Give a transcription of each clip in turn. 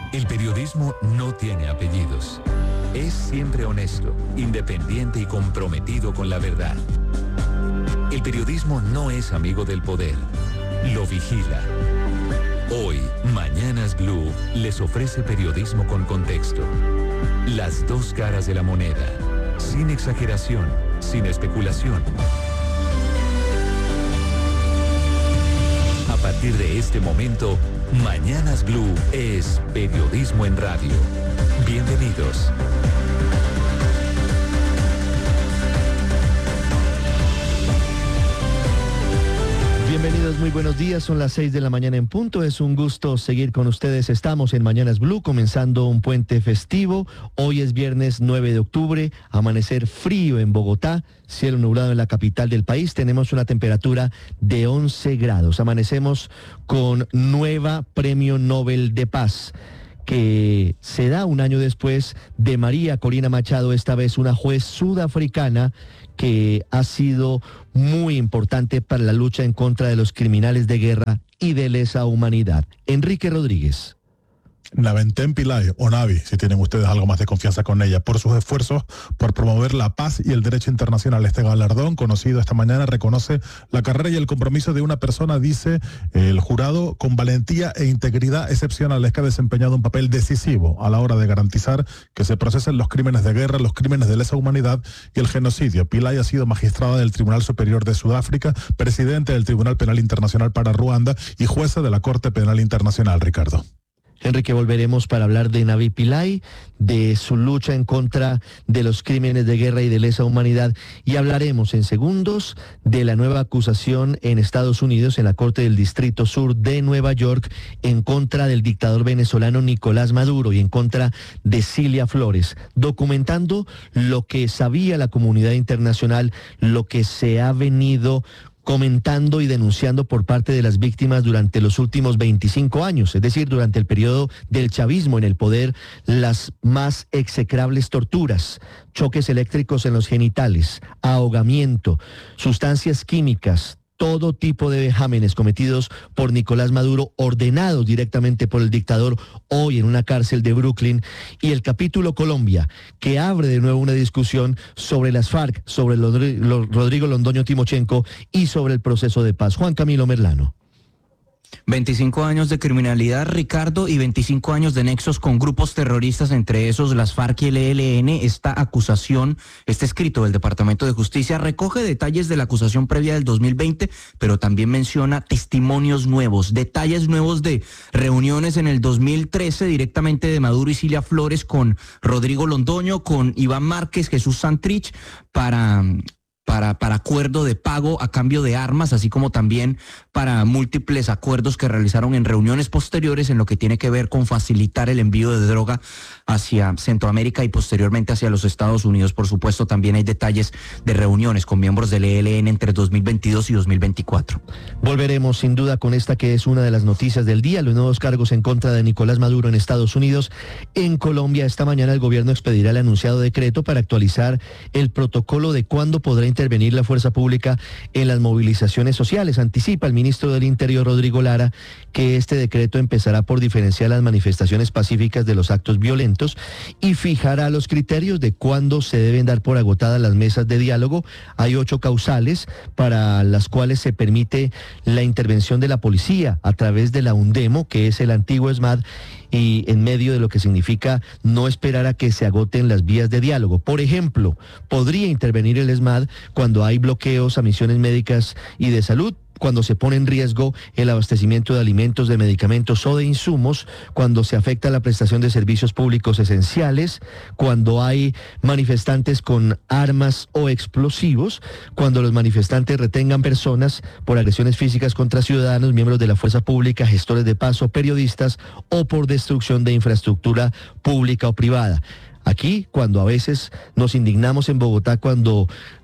El periodismo no tiene apellidos. Es siempre honesto, independiente y comprometido con la verdad. El periodismo no es amigo del poder, lo vigila. Hoy, Mañanas Blue les ofrece periodismo con contexto. Las dos caras de la moneda, sin exageración, sin especulación. A partir de este momento, Mañanas Blue es periodismo en radio. Bienvenidos. Bienvenidos, muy buenos días, son las 6 de la mañana en punto, es un gusto seguir con ustedes, estamos en Mañanas Blue, comenzando un puente festivo, hoy es viernes 9 de octubre, amanecer frío en Bogotá, cielo nublado en la capital del país, tenemos una temperatura de 11 grados, amanecemos con nueva Premio Nobel de Paz, que se da un año después de María Corina Machado, esta vez una juez sudafricana que ha sido muy importante para la lucha en contra de los criminales de guerra y de lesa humanidad. Enrique Rodríguez. Naventem Pillay, o Navi, si tienen ustedes algo más de confianza con ella, por sus esfuerzos por promover la paz y el derecho internacional. Este galardón, conocido esta mañana, reconoce la carrera y el compromiso de una persona, dice el jurado, con valentía e integridad excepcionales, que ha desempeñado un papel decisivo a la hora de garantizar que se procesen los crímenes de guerra, los crímenes de lesa humanidad y el genocidio. Pillay ha sido magistrada del Tribunal Superior de Sudáfrica, presidente del Tribunal Penal Internacional para Ruanda y jueza de la Corte Penal Internacional. Ricardo. Enrique, volveremos para hablar de Navi Pillay, de su lucha en contra de los crímenes de guerra y de lesa humanidad, y hablaremos en segundos de la nueva acusación en Estados Unidos, en la Corte del Distrito Sur de Nueva York, en contra del dictador venezolano Nicolás Maduro y en contra de Cilia Flores, documentando lo que sabía la comunidad internacional, lo que se ha venido comentando y denunciando por parte de las víctimas durante los últimos 25 años, es decir, durante el periodo del chavismo en el poder, las más execrables torturas, choques eléctricos en los genitales, ahogamiento, sustancias químicas, todo tipo de vejámenes cometidos por Nicolás Maduro, ordenados directamente por el dictador, hoy en una cárcel de Brooklyn, y el capítulo Colombia, que abre de nuevo una discusión sobre las FARC, sobre Rodrigo Londoño Timochenko y sobre el proceso de paz. Juan Camilo Merlano. 25 años de criminalidad, Ricardo, y 25 años de nexos con grupos terroristas, entre esos las FARC y el ELN. Esta acusación, este escrito del Departamento de Justicia, recoge detalles de la acusación previa del 2020, pero también menciona testimonios nuevos, detalles nuevos de reuniones en el 2013 directamente de Maduro y Cilia Flores con Rodrigo Londoño, con Iván Márquez, Jesús Santrich, para acuerdo de pago a cambio de armas, así como también para múltiples acuerdos que realizaron en reuniones posteriores en lo que tiene que ver con facilitar el envío de droga hacia Centroamérica y posteriormente hacia los Estados Unidos. Por supuesto, también hay detalles de reuniones con miembros del ELN entre 2022 y 2024. Volveremos sin duda con esta que es una de las noticias del día, los nuevos cargos en contra de Nicolás Maduro en Estados Unidos. En Colombia, esta mañana el gobierno expedirá el anunciado decreto para actualizar el protocolo de cuándo podrá intervenir la fuerza pública en las movilizaciones sociales. Anticipa el ministro del Interior, Rodrigo Lara, que este decreto empezará por diferenciar las manifestaciones pacíficas de los actos violentos y fijará los criterios de cuándo se deben dar por agotadas las mesas de diálogo. Hay 8 causales para las cuales se permite la intervención de la policía a través de la UNDEMO, que es el antiguo ESMAD, y en medio de lo que significa no esperar a que se agoten las vías de diálogo. Por ejemplo, podría intervenir el ESMAD cuando hay bloqueos a misiones médicas y de salud, cuando se pone en riesgo el abastecimiento de alimentos, de medicamentos o de insumos, cuando se afecta la prestación de servicios públicos esenciales, cuando hay manifestantes con armas o explosivos, cuando los manifestantes retengan personas por agresiones físicas contra ciudadanos, miembros de la fuerza pública, gestores de paz o periodistas, o por destrucción de infraestructura pública o privada. Aquí, cuando a veces nos indignamos en Bogotá, cuando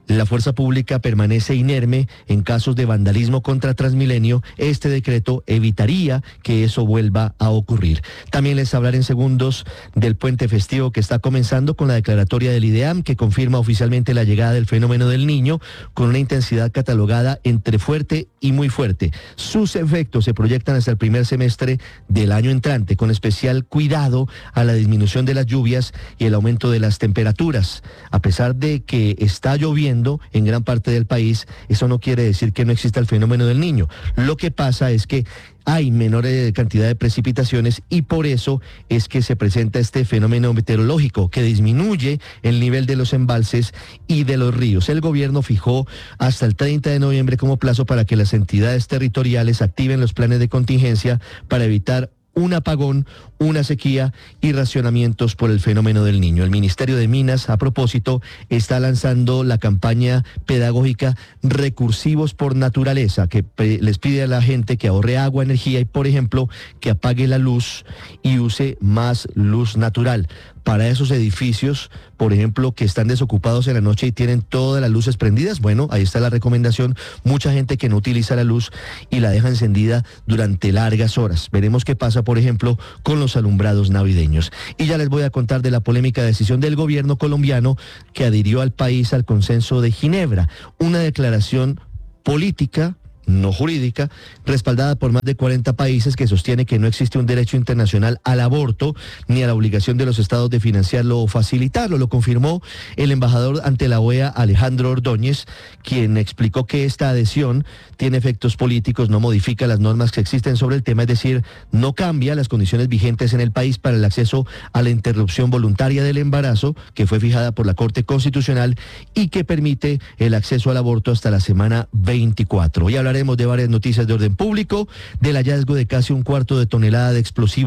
la fuerza pública permanece inerme en casos de vandalismo contra Transmilenio, este decreto evitaría que eso vuelva a ocurrir. También les hablaré en segundos del puente festivo que está comenzando con la declaratoria del IDEAM que confirma oficialmente la llegada del fenómeno del Niño con una intensidad catalogada entre fuerte y muy fuerte. Sus efectos se proyectan hasta el primer semestre del año entrante, con especial cuidado a la disminución de las lluvias y el aumento de las temperaturas. A pesar de que está lloviendo en gran parte del país, eso no quiere decir que no exista el fenómeno del Niño. Lo que pasa es que hay menor cantidad de precipitaciones y por eso es que se presenta este fenómeno meteorológico que disminuye el nivel de los embalses y de los ríos. El gobierno fijó hasta el 30 de noviembre como plazo para que las entidades territoriales activen los planes de contingencia para evitar un apagón, una sequía y racionamientos por el fenómeno del Niño. El Ministerio de Minas, a propósito, está lanzando la campaña pedagógica Recursivos por Naturaleza, que les pide a la gente que ahorre agua, energía y, por ejemplo, que apague la luz y use más luz natural. Para esos edificios, por ejemplo, que están desocupados en la noche y tienen todas las luces prendidas, bueno, ahí está la recomendación. Mucha gente que no utiliza la luz y la deja encendida durante largas horas. Veremos qué pasa, por ejemplo, con los alumbrados navideños. Y ya les voy a contar de la polémica decisión del gobierno colombiano que adhirió al país al consenso de Ginebra, una declaración política, no jurídica, respaldada por más de 40 países que sostiene que no existe un derecho internacional al aborto ni a la obligación de los estados de financiarlo o facilitarlo. Lo confirmó el embajador ante la OEA, Alejandro Ordóñez, quien explicó que esta adhesión tiene efectos políticos, no modifica las normas que existen sobre el tema, es decir, no cambia las condiciones vigentes en el país para el acceso a la interrupción voluntaria del embarazo, que fue fijada por la Corte Constitucional y que permite el acceso al aborto hasta la semana 24. Hoy hablaremos de varias noticias de orden público, del hallazgo de casi 1/4 de tonelada de explosivos